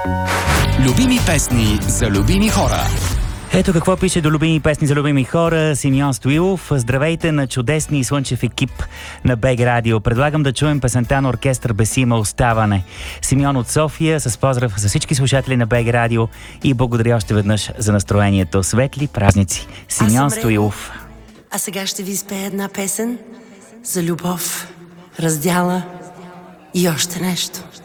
Любими песни за любими хора. Ето какво пише до любими песни за любими хора Симеон Стоилов. Здравейте на чудесния и слънчев екип на БГ Радио. Предлагам да чуем песента на оркестър Бесима "Оставане". Симеон от София, с поздрав за всички слушатели на БГ Радио и благодаря още веднъж за настроението. Светли празници. Симеон Стоилов. А сега ще ви изпея една песен за любов, раздяла и още нещо.